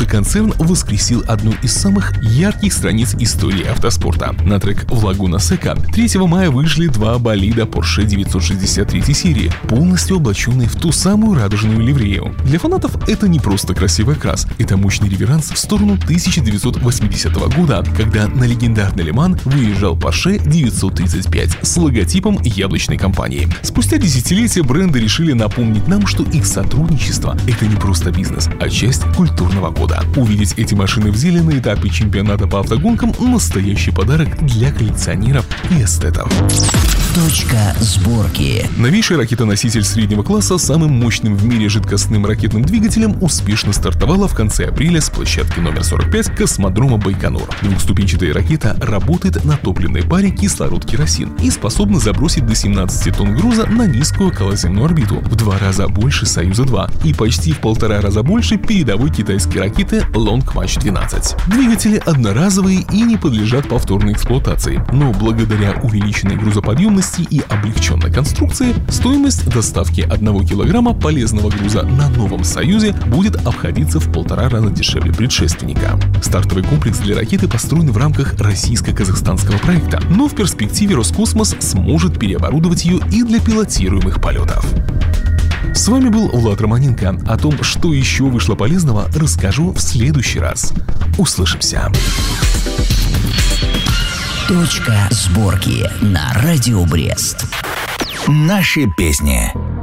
концерн воскресил одну из самых ярких страниц истории автоспорта. На трек в Лагуна Сека 3 мая вышли два болида Porsche 963 серии, полностью облаченные в ту самую радужную ливрею. Для фанатов это не просто красивый окрас, это мощный реверанс в сторону 1980 года, когда на легендарный Ле-Ман выезжал Porsche 935 с логотипом яблочной компании. Спустя десятилетия бренды решили напомнить нам, что их сотрудничество — это не просто бизнес, а часть культурного кода. Увидеть эти машины в деле на этапе чемпионата по автогонкам — настоящий подарок для коллекционеров и эстетов. Точка сборки. Новейший ракетоноситель среднего класса с самым мощным в мире жидкостным ракетным двигателем успешно стартовала в конце апреля с площадки номер 45 космодрома Байконур. Двухступенчатая ракета работает на топливной паре кислород-керосин и способна забросить до 17 тонн груза на низкую околоземную орбиту, в 2 раза больше Союза-2 и почти в 1,5 раза больше передовой китайской ракеты Long March 12. Двигатели одноразовые и не подлежат повторной эксплуатации, но благодаря увеличенной грузоподъемности и облегченной конструкции стоимость доставки 1 килограмма полезного груза на новом Союзе будет обходиться в 1,5 раза дешевле предшественника. Стартовый комплекс для ракеты построен в рамках российско-казахстанского проекта, но в перспективе Роскосмос сможет переоборудовать ее и для пилотируемых полетов. С вами был Влад Романенко. О том, что еще вышло полезного, расскажу в следующий раз. Услышимся. Точка сборки на Радио Брест. Наши песни.